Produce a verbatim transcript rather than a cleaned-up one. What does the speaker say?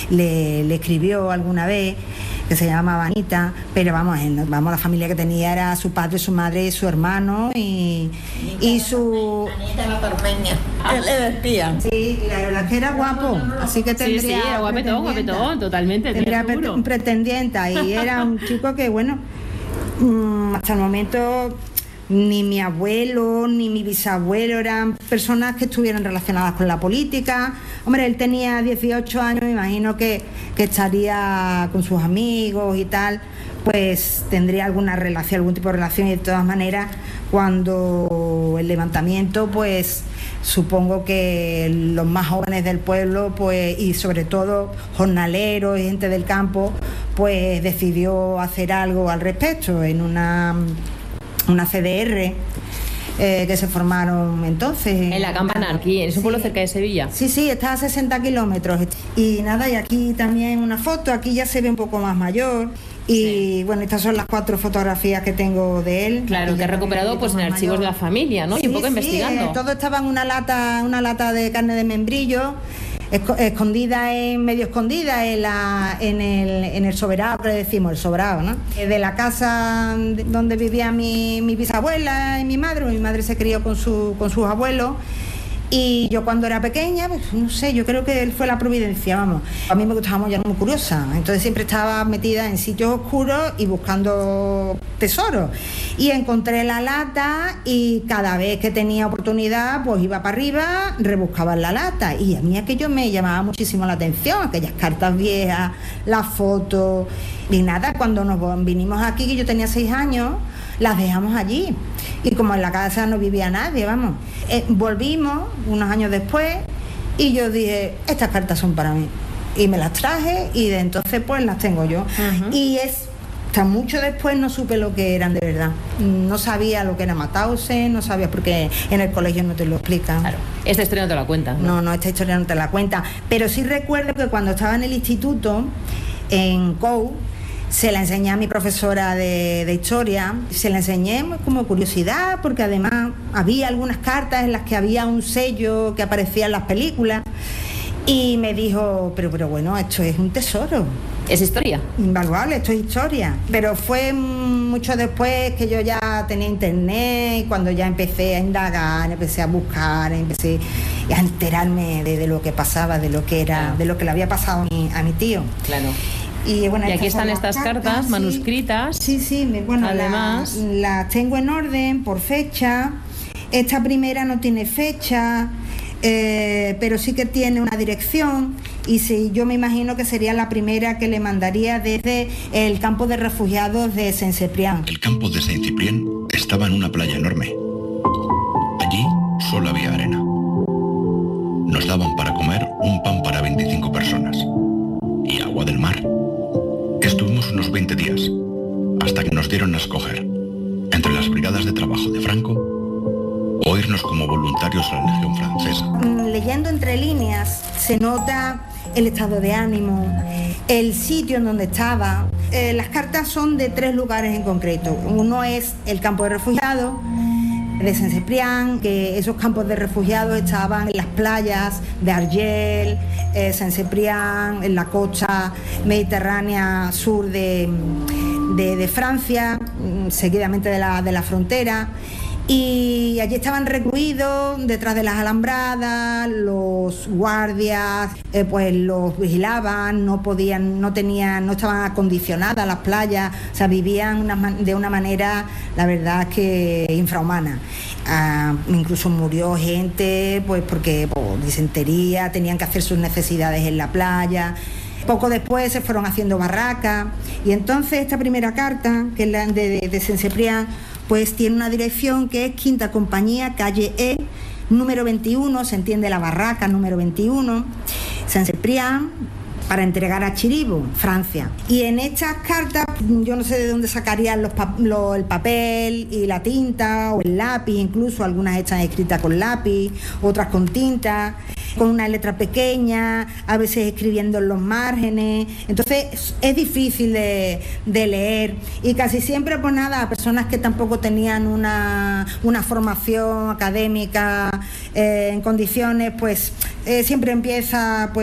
le, le escribió alguna vez, que se llamaba Anita, pero vamos, vamos, la familia que tenía era su padre, su madre, su hermano y, y su... Anita la Tormeña, le decían. Sí, la verdad que era guapo, así que tendría... Sí, sí, era guapetón, guapetón, totalmente. Tendría un pretendienta y era un chico que, bueno, hasta el momento... Ni mi abuelo, ni mi bisabuelo eran personas que estuvieran relacionadas con la política. Hombre, él tenía dieciocho años, me imagino que, que estaría con sus amigos y tal, pues tendría alguna relación, algún tipo de relación, y de todas maneras, cuando el levantamiento, pues supongo que los más jóvenes del pueblo, pues, y sobre todo jornaleros y gente del campo, pues decidió hacer algo al respecto en una... una C D R eh, que se formaron entonces. En la Campana, aquí, es un pueblo cerca de Sevilla. Sí, sí, está a sesenta kilómetros. Y nada, y aquí también una foto, aquí ya se ve un poco más mayor. Y sí. Bueno, estas son las cuatro fotografías que tengo de él. Claro, que ha recuperado pues en archivos mayor. de la familia, ¿no? Sí, y un poco sí, investigando. Eh, todo estaba en una lata, una lata de carne de membrillo, escondida, en medio escondida en, la, en, el, en el sobrado, que le decimos, el sobrado, ¿no? De la casa donde vivía mi, mi bisabuela y mi madre, mi madre se crió con, su, con sus abuelos. Y yo cuando era pequeña, pues no sé, yo creo que él fue la providencia, vamos. A mí me gustaba, yo era muy curiosa, entonces siempre estaba metida en sitios oscuros y buscando tesoros. Y encontré la lata y cada vez que tenía oportunidad, pues iba para arriba, rebuscaba en la lata. Y a mí aquello me llamaba muchísimo la atención, aquellas cartas viejas, las fotos. Y nada, cuando nos vinimos aquí, que yo tenía seis años, las dejamos allí. Y como en la casa no vivía nadie, vamos. Eh, volvimos unos años después y yo dije, estas cartas son para mí. Y me las traje y de entonces pues las tengo yo. Uh-huh. Y es, hasta mucho después no supe lo que eran de verdad. No sabía lo que era Mauthausen, no sabía, porque en el colegio no te lo explican. Claro, esta historia no te la cuentan. No, no, no esta historia no te la cuenta. Pero sí recuerdo que cuando estaba en el instituto, en C O U, se la enseñé a mi profesora de, de historia, se la enseñé como curiosidad, porque además había algunas cartas en las que había un sello que aparecía en las películas, y me dijo, pero, pero bueno, esto es un tesoro. ¿Es historia? Invaluable, esto es historia. Pero fue mucho después que yo ya tenía internet, y cuando ya empecé a indagar, empecé a buscar, empecé a enterarme de, de lo que pasaba, de lo que era, claro. de lo que le había pasado a mi, a mi tío. Claro. Y, bueno, y aquí están estas cartas, cartas sí, manuscritas. Sí, sí, bueno, además las la tengo en orden por fecha. Esta primera no tiene fecha, eh, pero sí que tiene una dirección. Y sí, yo me imagino que sería la primera que le mandaría desde el campo de refugiados de Saint-Cyprien. El campo de Saint-Cyprien estaba en una playa enorme. Allí solo había arena. Nos daban para comer un pan para veinticinco personas y agua del mar. Estuvimos unos veinte días, hasta que nos dieron a escoger entre las brigadas de trabajo de Franco o irnos como voluntarios a la Legión Francesa. Leyendo entre líneas se nota el estado de ánimo, el sitio en donde estaba. Eh, las cartas son de tres lugares en concreto. Uno es el campo de refugiados de Saint-Cyprien, que esos campos de refugiados estaban en las playas de Argel, eh, Saint-Cyprien, en la costa mediterránea sur de, de, de Francia, seguidamente de la, de la frontera. Y allí estaban recluidos detrás de las alambradas, los guardias eh, pues los vigilaban, no podían, no tenían, no estaban acondicionadas las playas, o sea, vivían una, de una manera, la verdad, que infrahumana. Ah, incluso murió gente pues porque por disentería, tenían que hacer sus necesidades en la playa. Poco después se fueron haciendo barracas y entonces esta primera carta, que es la de, de, de Saint-Cyprien, pues tiene una dirección que es Quinta Compañía, calle E, número veintiuno, se entiende la barraca número veintiuno, Saint-Cyprien, para entregar a Chiribo, Francia. Y en estas cartas, yo no sé de dónde sacarían los pa- lo, el papel y la tinta, o el lápiz, incluso algunas están escritas con lápiz, otras con tinta, con una letra pequeña, a veces escribiendo en los márgenes. Entonces es difícil de, de leer, y casi siempre, pues nada, a personas que tampoco tenían una, una formación académica eh, en condiciones, pues eh, siempre empieza pues